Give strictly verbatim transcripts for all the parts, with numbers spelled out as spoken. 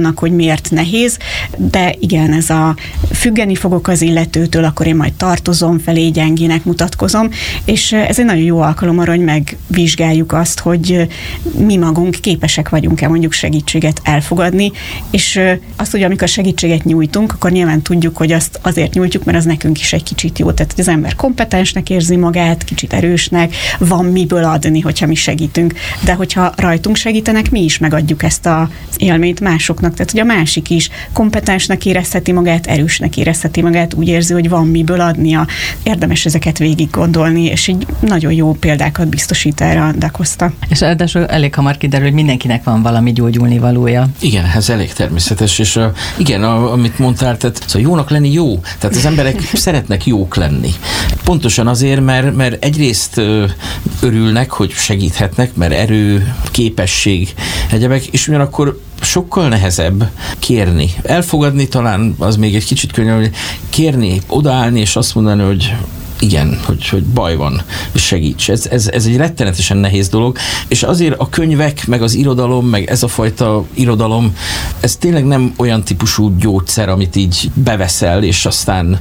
annak, hogy miért nehéz, de igen, ez a függeni fogok az illetőtől, akkor én majd tartozom felé, gyengének mutatkozom, és ez egy nagyon jó alkalom arra, hogy megvizsgáljuk azt, hogy mi magunk képesek vagyunk-e mondjuk segítséget elfogadni, és azt, hogy amikor segítséget nyújtunk, akkor nyilván tudjuk, hogy azt azért nyújtjuk, mert az nekünk is egy kicsit jó. Tehát, hogy az ember kompetensnek érzi magát, kicsit erősnek, van miből adni, hogyha mi segítünk. De hogyha rajtunk segítenek, mi is megadjuk ezt az élményt másoknak. Tehát, hogy a másik is kompetensnek érezheti magát, erősnek érezheti magát, úgy érzi, hogy van miből adnia. Érdemes ezeket végig gondolni, és így nagyon jó példákat biztosít erre a DaCosta. És ráadásul elég hamar kiderül, hogy mindenkinek van valami gyógyulni valója. Igen, ez elég természetes, és uh, igen, a, amit mondtál, tehát szóval jónak lenni jó, tehát az emberek szeretnek jók lenni. Pontosan azért, mert, mert egyrészt uh, örülnek, hogy segíthetnek, mert erő, képesség, egyebek, és ugyanakkor sokkal nehezebb kérni. Elfogadni talán az még egy kicsit könnyebb, hogy kérni, odaállni, és azt mondani, hogy igen, hogy, hogy baj van, és segíts. Ez, ez, ez egy rettenetesen nehéz dolog, és azért a könyvek, meg az irodalom, meg ez a fajta irodalom, ez tényleg nem olyan típusú gyógyszer, amit így beveszel, és aztán,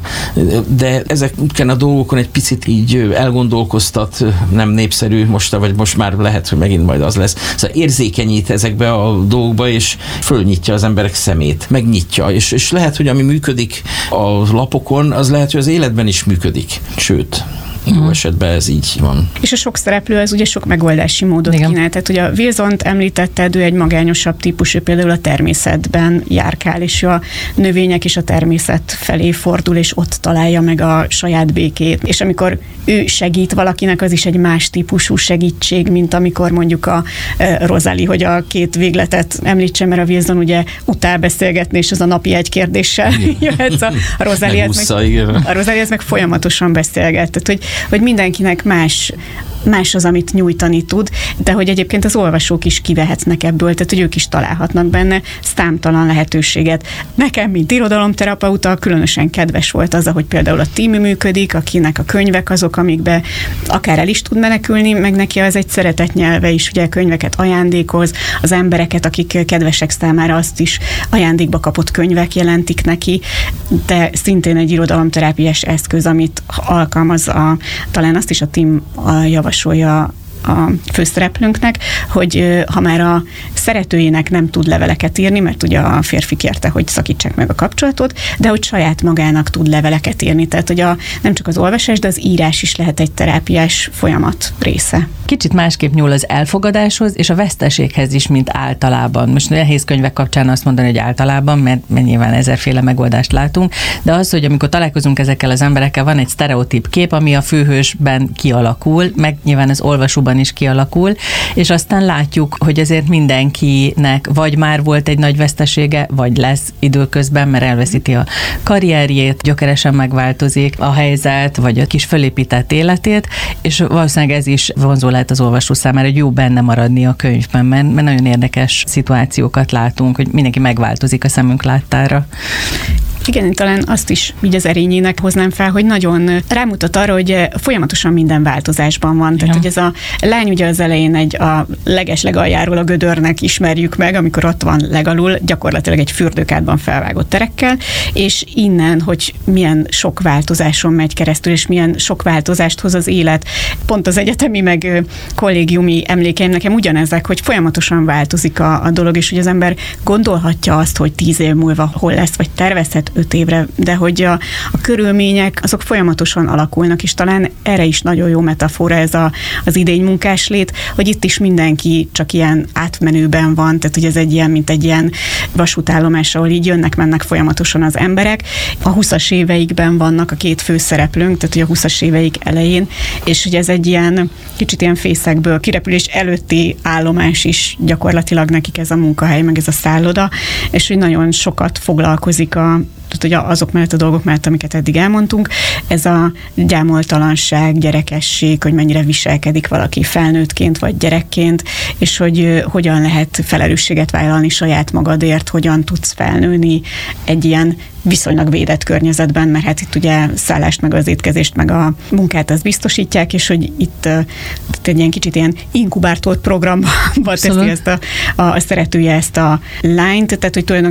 de ezeken a dolgokon egy picit így elgondolkoztat, nem népszerű most, vagy most már lehet, hogy megint majd az lesz. Szóval érzékenyít ezekbe a dolgokba, és fölnyitja az emberek szemét, megnyitja, és, és lehet, hogy ami működik a lapokon, az lehet, hogy az életben is működik. Sőt, jó esetben ez így van. És a sok szereplő az ugye sok megoldási módot Igen. kínál. Tehát ugye a Wilsont említetted, ő egy magányosabb típusú, például a természetben járkál, és a növények is a természet felé fordul, és ott találja meg a saját békét. És amikor ő segít valakinek, az is egy más típusú segítség, mint amikor mondjuk a e, Rosalie, hogy a két végletet említsen, mert a Wilson ugye utál beszélgetni, és az a napi egy kérdéssel jöhetsz. A, a Rosalie ez meg, a Rosalie ez meg folyamatosan beszélget. Tehát, hogy hogy mindenkinek más, más az, amit nyújtani tud, de hogy egyébként az olvasók is kivehetnek ebből, tehát hogy ők is találhatnak benne számtalan lehetőséget. Nekem, mint irodalomterapeuta, különösen kedves volt az, hogy például a tím működik, akinek a könyvek azok, amikbe akár el is tud menekülni, meg neki az egy szeretetnyelve is, ugye könyveket ajándékoz, az embereket, akik kedvesek számára azt is ajándékba kapott könyvek jelentik neki, de szintén egy irodalomterápiás eszköz, amit alkalmaz a, talán azt is a tím javasolja a főszereplőnknek, hogy ha már a szeretőjének nem tud leveleket írni, mert ugye a férfi kérte, hogy szakítsák meg a kapcsolatot, de hogy saját magának tud leveleket írni. Tehát, hogy a, nem csak az olvasás, de az írás is lehet egy terápiás folyamat része. Kicsit másképp nyúl az elfogadáshoz és a veszteséghez is, mint általában. Most nehéz könyvek kapcsán azt mondani, hogy általában, mert, mert nyilván ezerféle megoldást látunk, de az, hogy amikor találkozunk ezekkel az emberekkel, van egy sztereotíp kép, ami a főhősben kialakul, meg nyilván az olvasóban is kialakul, és aztán látjuk, hogy azért mindenkinek vagy már volt egy nagy vesztesége, vagy lesz időközben, mert elveszíti a karrierjét, gyökeresen megváltozik a helyzet, vagy a kis fölépített életét, és valószínűleg ez is vonzó lehet az olvasó számára, hogy jó benne maradni a könyvben, mert, mert nagyon érdekes szituációkat látunk, hogy mindenki megváltozik a szemünk láttára. Igen, én talán azt is így az erényének hoznám fel, hogy nagyon rámutat arra, hogy folyamatosan minden változásban van. Tehát, hogy ez a lány ugye az elején egy a leges legaljáról a gödörnek ismerjük meg, amikor ott van legalul, gyakorlatilag egy fürdőkádban felvágott terekkel, és innen, hogy milyen sok változáson megy keresztül, és milyen sok változást hoz az élet. Pont az egyetemi meg kollégiumi emlékeim nekem ugyanezek, hogy folyamatosan változik a, a dolog, és hogy az ember gondolhatja azt, hogy tíz év múlva hol lesz, vagy tervezhet öt évre, de hogy a, a körülmények azok folyamatosan alakulnak, és talán erre is nagyon jó metafora ez a, az idény munkáslét, hogy itt is mindenki csak ilyen átmenőben van, tehát hogy ez egy ilyen, mint egy ilyen vasútállomás, ahol így jönnek-mennek folyamatosan az emberek. A huszas éveikben vannak a két főszereplőnk, tehát hogy a huszas éveik elején, és hogy ez egy ilyen kicsit ilyen fészekből kirepülés előtti állomás is gyakorlatilag nekik ez a munkahely, meg ez a szálloda, és hogy nagyon sokat foglalkozik a tehát, hogy azok mellett a dolgok mellett, amiket eddig elmondtunk, ez a gyámoltalanság, gyerekesség, hogy mennyire viselkedik valaki felnőttként vagy gyerekként, és hogy hogyan lehet felelősséget vállalni saját magadért, hogyan tudsz felnőni egy ilyen viszonylag védett környezetben, mert hát itt ugye szállást, meg az étkezést, meg a munkát azt biztosítják, és hogy itt egy ilyen kicsit ilyen inkubátor programba teszi ezt a, a, a szeretője ezt a lányt, tehát hogy tulajdonképpen